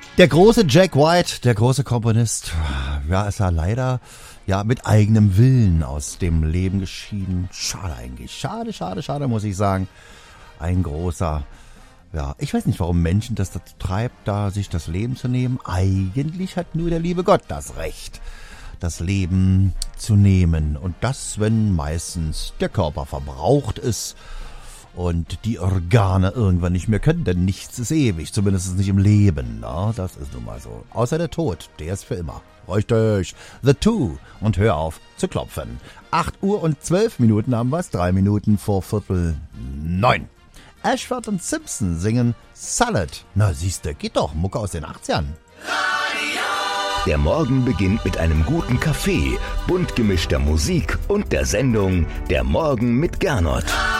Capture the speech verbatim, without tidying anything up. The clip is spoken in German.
Der große Jack White, der große Komponist, ja, ist ja leider ja mit eigenem Willen aus dem Leben geschieden. Schade eigentlich, schade, schade, schade, muss ich sagen. Ein großer, ja, ich weiß nicht, warum Menschen das dazu treibt, da sich das Leben zu nehmen. Eigentlich hat nur der liebe Gott das Recht, das Leben zu nehmen. Und das, wenn meistens der Körper verbraucht ist und die Organe irgendwann nicht mehr können, denn nichts ist ewig, zumindest nicht im Leben. Na, das ist nun mal so. Außer der Tod, der ist für immer. Richtig. The Two. Und hör auf zu klopfen. acht Uhr und zwölf Minuten haben wir's, drei Minuten vor Viertel neun. Ashford und Simpson singen Salad. Na siehste, geht doch, Mucke aus den achtzigern. Der Morgen beginnt mit einem guten Kaffee, bunt gemischter Musik und der Sendung Der Morgen mit Gernot.